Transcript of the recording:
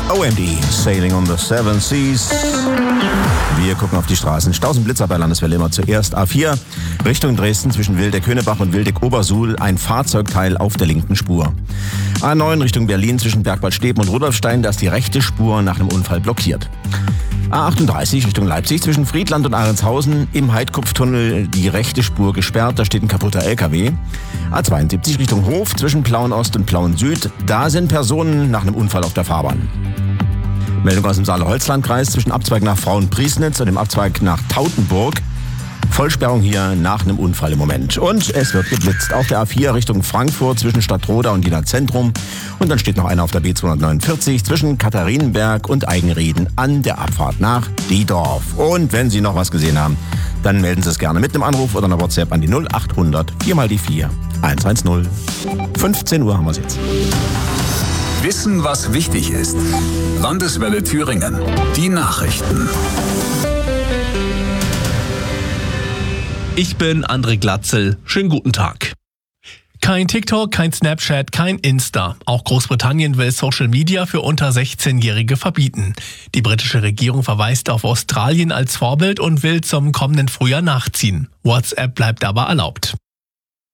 OMD, Sailing on the Seven Seas. Wir gucken auf die Straßen. Staus und Blitzer bei Landeswelle immer zuerst. A4 Richtung Dresden zwischen Wildeck-Höhnebach und Wildeck-Obersuhl. Ein Fahrzeugteil auf der linken Spur. A9 Richtung Berlin zwischen Bergwaldsteben und Rudolfstein. Da ist die rechte Spur nach einem Unfall blockiert. A38 Richtung Leipzig zwischen Friedland und Ahrentshausen. Im Heidkupftunnel die rechte Spur gesperrt. Da steht ein kaputter LKW. A72 Richtung Hof zwischen Plauen-Ost und Plauen-Süd. Da sind Personen nach einem Unfall auf der Fahrbahn. Meldung aus dem Saale-Holzland-Kreis zwischen Abzweig nach Frauen-Priesnitz und dem Abzweig nach Tautenburg. Vollsperrung hier nach einem Unfall im Moment. Und es wird geblitzt auf der A4 Richtung Frankfurt zwischen Stadtroda und Jena Zentrum. Und dann steht noch einer auf der B249 zwischen Katharinenberg und Eigenrieden an der Abfahrt nach Diedorf. Und wenn Sie noch was gesehen haben, dann melden Sie es gerne mit einem Anruf oder einer WhatsApp an die 0800 4x4 110. 15 Uhr haben wir es jetzt. Wissen, was wichtig ist. Landeswelle Thüringen. Die Nachrichten. Ich bin André Glatzel. Schönen guten Tag. Kein TikTok, kein Snapchat, kein Insta. Auch Großbritannien will Social Media für unter 16-Jährige verbieten. Die britische Regierung verweist auf Australien als Vorbild und will zum kommenden Frühjahr nachziehen. WhatsApp bleibt aber erlaubt.